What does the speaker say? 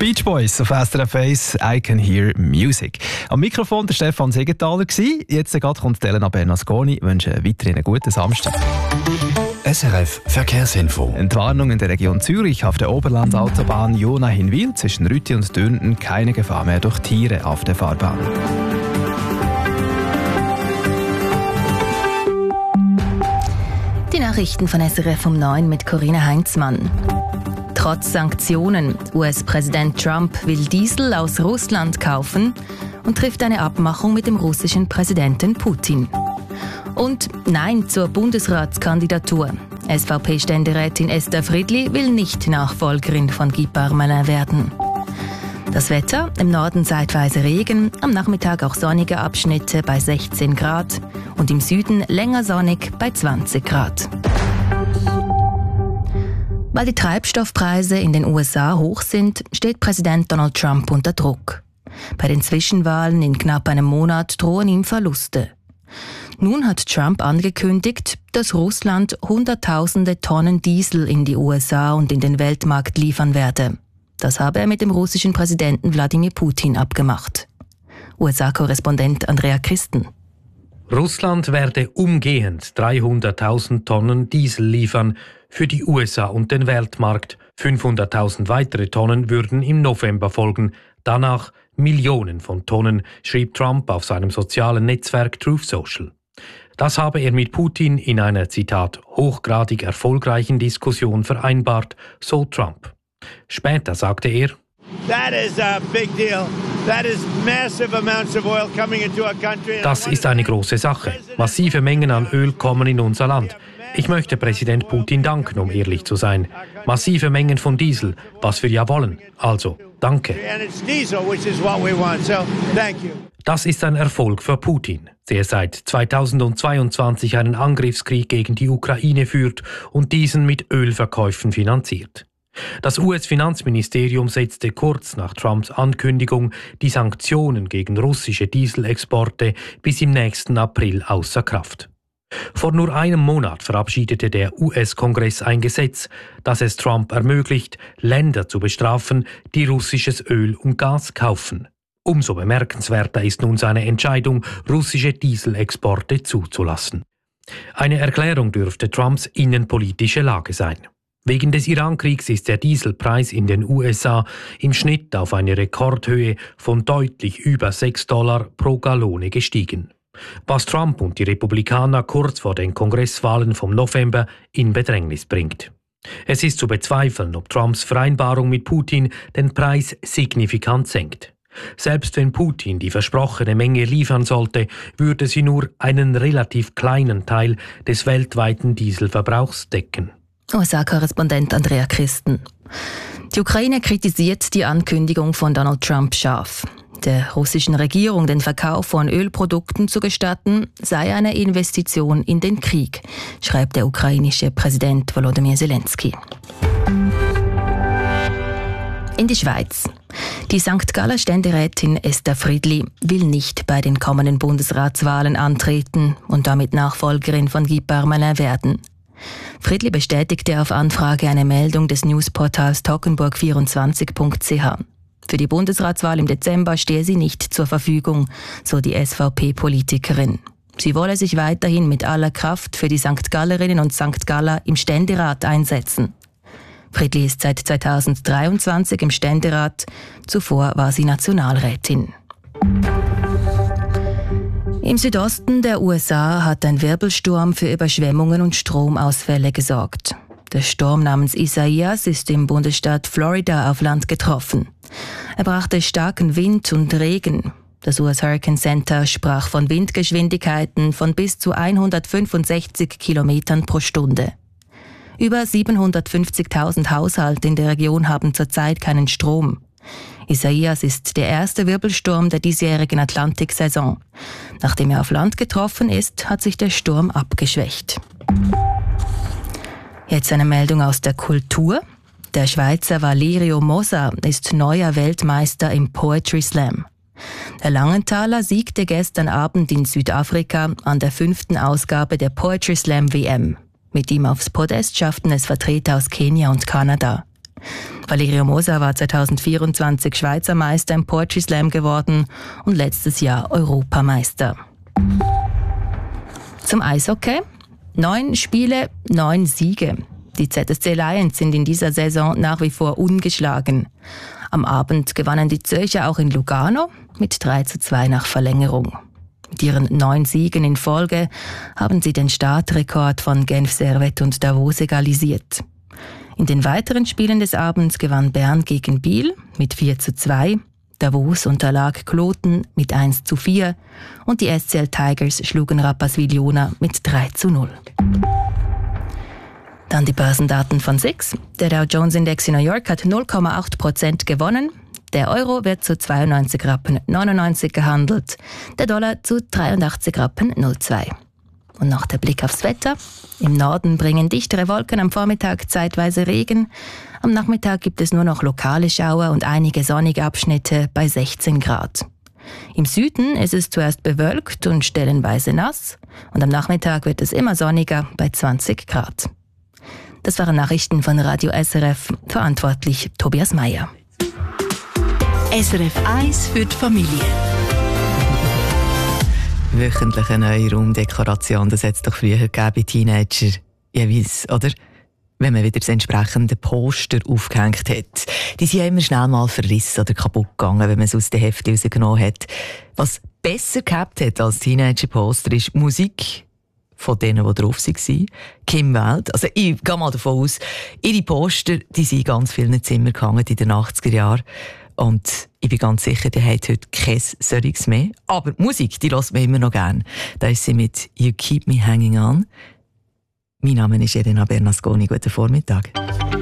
Beach Boys auf SRF 1, I Can Hear Music. Am Mikrofon der Stefan Siegenthaler gsi. Jetzt kommt Elena Bernasconi. Ich wünsche weiterhin einen guten Samstag. SRF Verkehrsinfo. Entwarnung in der Region Zürich auf der Oberlandautobahn Jona-Hinwil zwischen Rütti und Dürnden. Keine Gefahr mehr durch Tiere auf der Fahrbahn. Die Nachrichten von SRF um 9 mit Corinna Heinzmann. Trotz Sanktionen, US-Präsident Trump will Diesel aus Russland kaufen und trifft eine Abmachung mit dem russischen Präsidenten Putin. Und Nein zur Bundesratskandidatur. SVP-Ständerätin Esther Friedli will nicht Nachfolgerin von Guy Parmelin werden. Das Wetter, im Norden zeitweise Regen, am Nachmittag auch sonnige Abschnitte bei 16 Grad und im Süden länger sonnig bei 20 Grad. Weil die Treibstoffpreise in den USA hoch sind, steht Präsident Donald Trump unter Druck. Bei den Zwischenwahlen in knapp einem Monat drohen ihm Verluste. Nun hat Trump angekündigt, dass Russland Hunderttausende Tonnen Diesel in die USA und in den Weltmarkt liefern werde. Das habe er mit dem russischen Präsidenten Wladimir Putin abgemacht. USA-Korrespondent Andrea Christen. Russland werde umgehend 300.000 Tonnen Diesel liefern für die USA und den Weltmarkt. 500.000 weitere Tonnen würden im November folgen. Danach Millionen von Tonnen, schrieb Trump auf seinem sozialen Netzwerk Truth Social. Das habe er mit Putin in einer, Zitat, hochgradig erfolgreichen Diskussion vereinbart, so Trump. Später sagte er: Das ist eine große Sache. Massive Mengen an Öl kommen in unser Land. Ich möchte Präsident Putin danken, um ehrlich zu sein. Massive Mengen von Diesel, was wir ja wollen. Also, danke. Das ist ein Erfolg für Putin, der seit 2022 einen Angriffskrieg gegen die Ukraine führt und diesen mit Ölverkäufen finanziert. Das US-Finanzministerium setzte kurz nach Trumps Ankündigung die Sanktionen gegen russische Dieselexporte bis im nächsten April außer Kraft. Vor nur einem Monat verabschiedete der US-Kongress ein Gesetz, das es Trump ermöglicht, Länder zu bestrafen, die russisches Öl und Gas kaufen. Umso bemerkenswerter ist nun seine Entscheidung, russische Dieselexporte zuzulassen. Eine Erklärung dürfte Trumps innenpolitische Lage sein. Wegen des Irankriegs ist der Dieselpreis in den USA im Schnitt auf eine Rekordhöhe von deutlich über $6 pro Gallone gestiegen. Was Trump und die Republikaner kurz vor den Kongresswahlen vom November in Bedrängnis bringt. Es ist zu bezweifeln, ob Trumps Vereinbarung mit Putin den Preis signifikant senkt. Selbst wenn Putin die versprochene Menge liefern sollte, würde sie nur einen relativ kleinen Teil des weltweiten Dieselverbrauchs decken. USA-Korrespondent Andrea Christen. Die Ukraine kritisiert die Ankündigung von Donald Trump scharf. Der russischen Regierung den Verkauf von Ölprodukten zu gestatten, sei eine Investition in den Krieg, schreibt der ukrainische Präsident Volodymyr Zelensky. In die Schweiz. Die St. Galler Ständerätin Esther Friedli will nicht bei den kommenden Bundesratswahlen antreten und damit Nachfolgerin von Guy Parmelin werden. Friedli bestätigte auf Anfrage eine Meldung des Newsportals toggenburg24.ch. Für die Bundesratswahl im Dezember stehe sie nicht zur Verfügung, so die SVP-Politikerin. Sie wolle sich weiterhin mit aller Kraft für die St. Gallerinnen und St. Galler im Ständerat einsetzen. Friedli ist seit 2023 im Ständerat, zuvor war sie Nationalrätin. Im Südosten der USA hat ein Wirbelsturm für Überschwemmungen und Stromausfälle gesorgt. Der Sturm namens Isaias ist im Bundesstaat Florida auf Land getroffen. Er brachte starken Wind und Regen. Das US Hurricane Center sprach von Windgeschwindigkeiten von bis zu 165 Kilometern pro Stunde. Über 750.000 Haushalte in der Region haben zurzeit keinen Strom. Isaias ist der erste Wirbelsturm der diesjährigen Atlantiksaison. Nachdem er auf Land getroffen ist, hat sich der Sturm abgeschwächt. Jetzt eine Meldung aus der Kultur. Der Schweizer Valerio Mosa ist neuer Weltmeister im Poetry Slam. Der Langenthaler siegte gestern Abend in Südafrika an der 5. Ausgabe der Poetry Slam WM. Mit ihm aufs Podest schafften es Vertreter aus Kenia und Kanada. Valerio Moser war 2024 Schweizer Meister im Poetry Slam geworden und letztes Jahr Europameister. Zum Eishockey. 9 Spiele, 9 Siege. Die ZSC Lions sind in dieser Saison nach wie vor ungeschlagen. Am Abend gewannen die Zürcher auch in Lugano mit 3:2 nach Verlängerung. Mit ihren 9 Siegen in Folge haben sie den Startrekord von Genf Servette und Davos egalisiert. In den weiteren Spielen des Abends gewann Bern gegen Biel mit 4:2, Davos unterlag Kloten mit 1:4 und die SCL Tigers schlugen Rapperswil-Jona mit 3:0. Dann die Börsendaten von SIX. Der Dow Jones Index in New York hat 0,8% gewonnen. Der Euro wird zu 92,99 Rappen gehandelt, der Dollar zu 83,02 Rappen. Und noch der Blick aufs Wetter. Im Norden bringen dichtere Wolken am Vormittag zeitweise Regen. Am Nachmittag gibt es nur noch lokale Schauer und einige sonnige Abschnitte bei 16 Grad. Im Süden ist es zuerst bewölkt und stellenweise nass. Und am Nachmittag wird es immer sonniger bei 20 Grad. Das waren Nachrichten von Radio SRF, verantwortlich Tobias Meyer. SRF 1 für die Familie. Wöchentlich eine neue Raumdekoration, das hat es doch früher gegeben bei Teenager. Ja, weiss, oder? Wenn man wieder das entsprechende Poster aufgehängt hat. Die sind ja immer schnell mal verrissen oder kaputt gegangen, wenn man es aus den Heften rausgenommen hat. Was besser gehabt hat als Teenager-Poster ist Musik von denen, die drauf waren. Kim Wilde. Also ich gehe mal davon aus, ihre Poster, die sind in ganz vielen Zimmern gehangen in den 80er Jahren. Und ich bin ganz sicher, die hat heute kein solches mehr. Aber die Musik, die hört man immer noch gerne. Da ist sie mit «You Keep Me Hanging On». Mein Name ist Elena Bernasconi. Guten Vormittag.